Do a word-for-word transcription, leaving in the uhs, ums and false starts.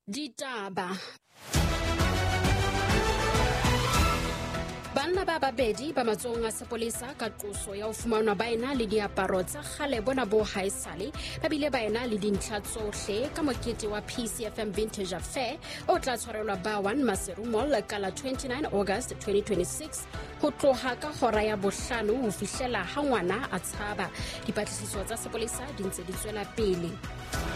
Ditaba. Banna ba babedi ba matsong a sepolesa ka qoso ya ho fumanwa ba ena le diaparo tsa kgale bona bo haesale ba bile ba ena le dintlha tsohle ka mokete wa P C F M Vintage Affair o tla tshwarelwa ba one Maseru Mall ka la twenty-nine August twenty twenty-six ho tloha ka hora ya bohlano ho fihlela ha ngwana a tshaba. Dipatlisiso tsa sepolesa di ntse di tswela pele.